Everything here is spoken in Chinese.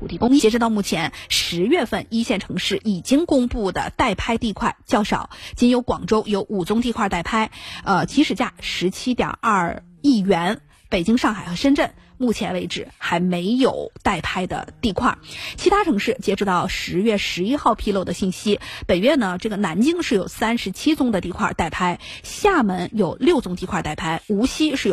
土地公。截止到目前，10月份一线城市已经公布的代拍地块较少，仅有广州有5宗地块代拍，起始价17.2亿元。北京、上海和深圳目前为止还没有代拍的地块。其他城市截止到10月11号披露的信息，本月呢，这个南京是有37宗的地块代拍，厦门有6宗地块代拍，无锡是有